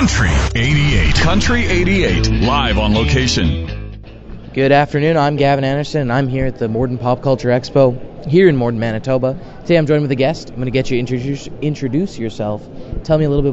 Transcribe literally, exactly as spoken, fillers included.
Country eighty-eight. Country eighty-eight, live on location. Good afternoon, I'm Gavin Anderson, and I'm here at the Morden Pop Culture Expo here in Morden, Manitoba. Today I'm joined with a guest. I'm going to get you to introduce, introduce yourself. Tell me a little bit